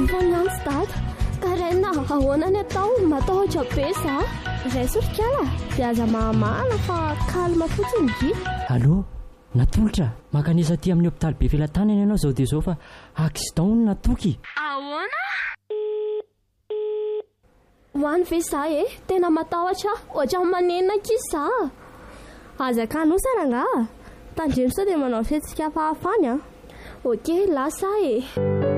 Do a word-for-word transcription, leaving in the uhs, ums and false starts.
Vanamstad Karena ahoana ny atao matahotra be za Ray sofikala Diaza mahamana fa kalma fotsiny gy Allô natolotra makanisa aty amin'ny hôpitaly be Felatany ianao zao dia zao fa accident no natoky Ahoana Hoany ve za e tena matahotra ohatra manena kisa Azaka nosana nga Tandremo sao dia manao fihetsika fahafany a Ok lasa e